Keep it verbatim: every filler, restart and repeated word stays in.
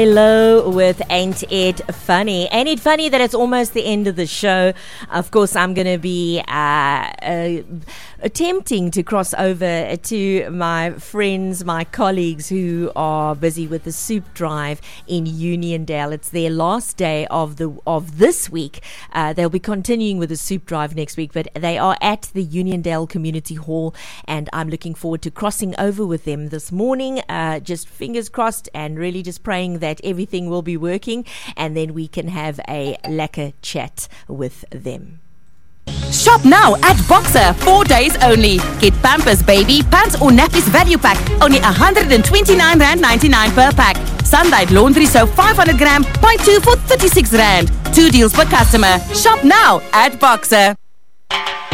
Hello with Ain't It Funny. Ain't it funny that it's almost the end of the show? Of course, I'm going to be uh, uh, attempting to cross over to my friends, my colleagues who are busy with the soup drive in Uniondale. It's their last day of the of this week. Uh, they'll be continuing with the soup drive next week, but they are at the Uniondale Community Hall, and I'm looking forward to crossing over with them this morning. Uh, just fingers crossed and really just praying that everything will be working, and then we can have a lekker chat with them. Shop now at Boxer, four days only. Get Pampers Baby, Pants or Nappies Value Pack, only one hundred twenty-nine rand ninety-nine per pack. Sunlight Laundry Soap five hundred gram, buy two for thirty-six rand. Two deals per customer. Shop now at Boxer.